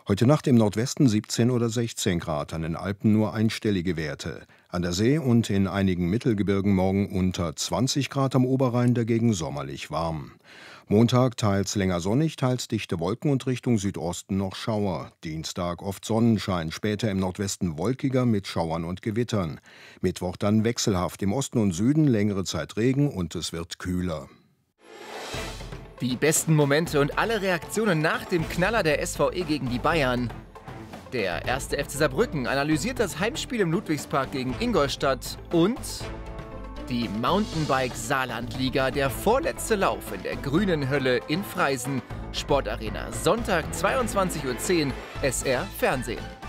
Heute Nacht im Nordwesten 17 oder 16 Grad, an den Alpen nur einstellige Werte. An der See und in einigen Mittelgebirgen morgen unter 20 Grad, am Oberrhein dagegen sommerlich warm. Montag teils länger sonnig, teils dichte Wolken und Richtung Südosten noch Schauer. Dienstag oft Sonnenschein, später im Nordwesten wolkiger mit Schauern und Gewittern. Mittwoch dann wechselhaft, im Osten und Süden längere Zeit Regen und es wird kühler. Die besten Momente und alle Reaktionen nach dem Knaller der SVE gegen die Bayern. Der 1. FC Saarbrücken analysiert das Heimspiel im Ludwigspark gegen Ingolstadt und die Mountainbike-Saarlandliga, der vorletzte Lauf in der grünen Hölle in Freisen. Sportarena, Sonntag 22:10 Uhr, SR Fernsehen.